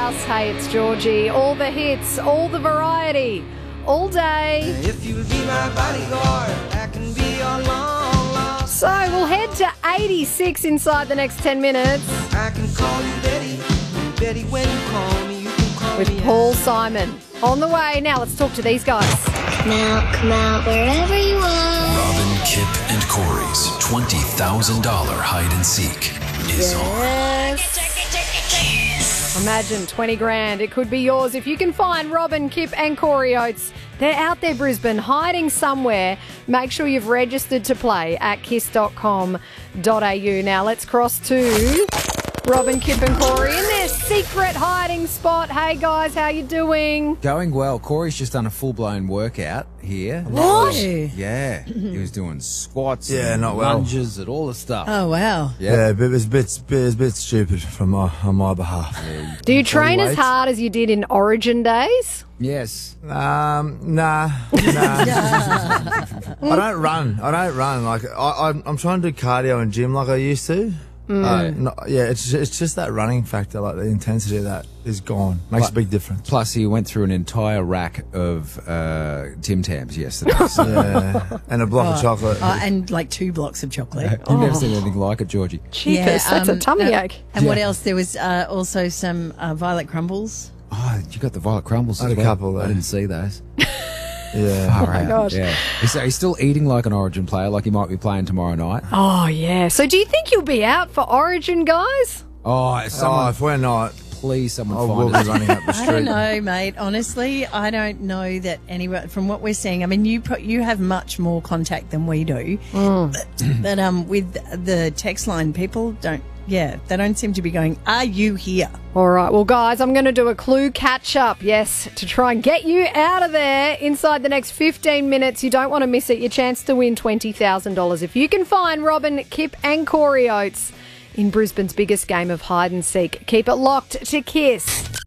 house. Hey, it's Georgie. All the hits, all the variety, all day. If you'll be my bodyguard, I can be your long lost. So we'll head to 86 inside the next 10 minutes I can call you Betty. Betty, when you call me, you can call with me Paul Simon. On the way. Now let's talk to these guys. Come out, wherever you are. Robin, Kip, and Corey's $20,000 hide and seek is on. Imagine 20 grand. It could be yours if you can find Robin, Kip and Corey Oates. They're out there, Brisbane, hiding somewhere. Make sure you've registered to play at kiss.com.au. Now let's cross to Robin, Kip and Corey in their secret hiding spot. Hey guys, how you doing? Going well. Corey's just done a full-blown workout here. What? Yeah. He was doing squats Yeah, not well. lunges and all the stuff. Oh, wow. Yeah, but it was a bit stupid on my behalf. Do you train as weights? hard as you did in Origin days? Yes. Nah. I don't run. Like I'm trying to do cardio and gym like I used to. It's just that running factor, like the intensity of that is gone. Makes a big difference. Plus, he went through an entire rack of Tim Tams yesterday. So Yeah, and a block of chocolate. And like 2 blocks of chocolate. You've never seen anything like it, Georgie. Cheapers, that's a tummy ache. And what else? There was also some violet crumbles. Oh, you got the violet crumbles I as had a well. couple I there. didn't see those. Yeah. Oh my gosh. Yeah. He's still eating like an Origin player, like he might be playing tomorrow night. Oh, yeah. So do you think you'll be out for Origin, guys? Oh, If we're not, please, someone I will find be us. running up the I street. don't know, mate. Honestly, I don't know that anyone, from what we're seeing, I mean, you have much more contact than we do. But with the text line, people they don't seem to be going, are you here? All right. Well, guys, I'm going to do a clue catch-up, yes, to try and get you out of there inside the next 15 minutes. You don't want to miss it. Your chance to win $20,000. If you can find Robin, Kip and Corey Oates in Brisbane's biggest game of hide and seek. Keep it locked to Kiss.